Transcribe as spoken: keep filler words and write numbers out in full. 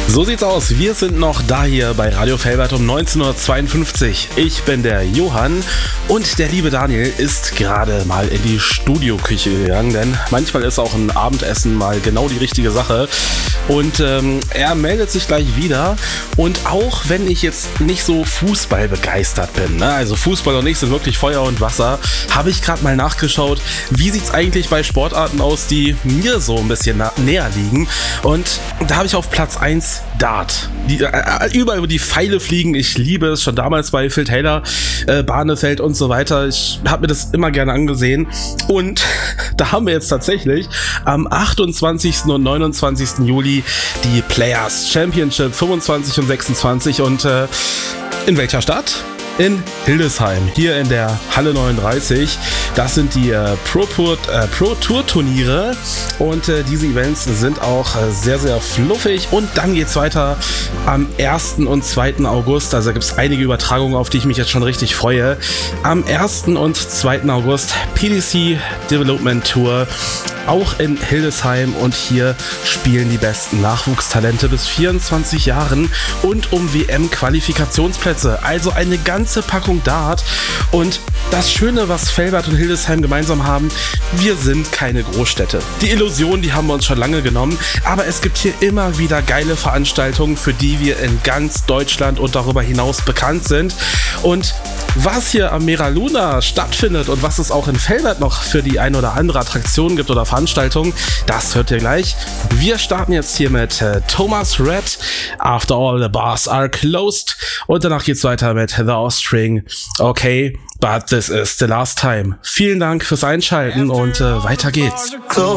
So sieht's aus. Wir sind noch da hier bei Radio Velbert um neunzehn Uhr zweiundfünfzig. Ich bin der Johann und der liebe Daniel ist gerade mal in die Studioküche gegangen, denn manchmal ist auch ein Abendessen mal genau die richtige Sache. Und ähm, er meldet sich gleich wieder. Und auch wenn ich jetzt nicht so Fußball begeistert bin, ne? Also Fußball und ich sind wirklich Feuer und Wasser, habe ich gerade mal nachgeschaut, wie sieht's eigentlich bei Sportarten aus, die mir so ein bisschen na- näher liegen. Und da habe ich auf Platz eins Dart. Die, äh, überall über die Pfeile fliegen. Ich liebe es, schon damals bei Phil Taylor, äh, Barnefeld und so weiter. Ich habe mir das immer gerne angesehen. Und da haben wir jetzt tatsächlich am achtundzwanzigsten und neunundzwanzigsten Juli die Players Championship fünfundzwanzig und sechsundzwanzig. Und äh, in welcher Stadt? In Hildesheim, hier in der Halle neununddreißig. Das sind die äh, Pro, äh, Pro Tour Turniere und äh, diese Events sind auch äh, sehr, sehr fluffig. Und dann geht's weiter am ersten und zweiten August. Also gibt es einige Übertragungen, auf die ich mich jetzt schon richtig freue. Am ersten und zweiten August P D C Development Tour, auch in Hildesheim, und hier spielen die besten Nachwuchstalente bis vierundzwanzig Jahren und um W M-Qualifikationsplätze. Also eine ganze Packung Dart. Und das Schöne, was Velbert und Hildesheim gemeinsam haben, wir sind keine Großstädte. Die Illusion, die haben wir uns schon lange genommen, aber es gibt hier immer wieder geile Veranstaltungen, für die wir in ganz Deutschland und darüber hinaus bekannt sind. Und was hier am Mera Luna stattfindet und was es auch in Velbert noch für die ein oder andere Attraktion gibt oder Veranstaltung, das hört ihr gleich. Wir starten jetzt hier mit äh, Thomas Red, After All the Bars Are Closed, und danach geht's weiter mit The Offspring, Okay, But This Is the Last Time. Vielen Dank fürs Einschalten und äh, weiter geht's.